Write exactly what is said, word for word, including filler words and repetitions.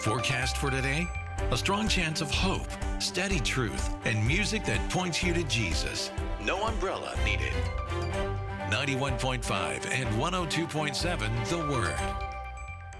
forecast for today? A strong chance of hope, steady truth, and music that points you to Jesus. No umbrella needed. ninety-one point five and one oh two point seven The Word.